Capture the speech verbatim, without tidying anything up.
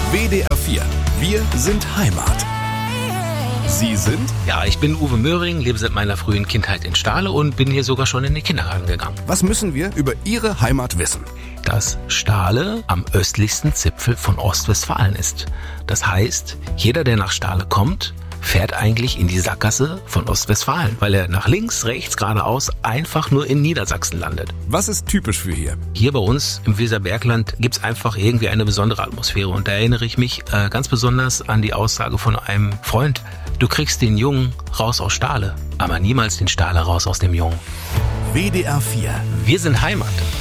W D R vier. Wir sind Heimat. Sie sind? Ja, ich bin Uwe Möhring, lebe seit meiner frühen Kindheit in Stahle und bin hier sogar schon in den Kindergarten gegangen. Was müssen wir über Ihre Heimat wissen? Dass Stahle am östlichsten Zipfel von Ostwestfalen ist. Das heißt, jeder, der nach Stahle kommt, fährt eigentlich in die Sackgasse von Ostwestfalen, weil er nach links, rechts, geradeaus einfach nur in Niedersachsen landet. Was ist typisch für hier? Hier bei uns im Weserbergland gibt's einfach irgendwie eine besondere Atmosphäre und da erinnere ich mich äh, ganz besonders an die Aussage von einem Freund: Du kriegst den Jungen raus aus Stahle, aber niemals den Stahle raus aus dem Jungen. W D R vier. Wir sind Heimat.